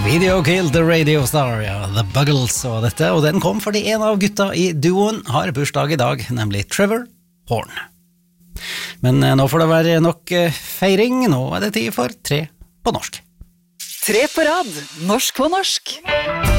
Video Killed the Radio Star, ja, The Buggles og dette, og den kom fordi en av gutta i duoen har bursdag i dag, nemlig Trevor Horn. Men nå får det være nok feiring, nå er det tid for 3 på norsk. 3 på rad, norsk på norsk.